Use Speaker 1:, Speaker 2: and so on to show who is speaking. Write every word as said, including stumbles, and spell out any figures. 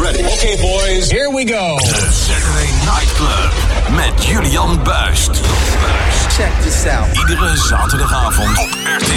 Speaker 1: ready.
Speaker 2: Okay, boys, here we go.
Speaker 3: The Saturday Night Club met Julian Buist.
Speaker 4: Check this out.
Speaker 3: Iedere zaterdagavond op R T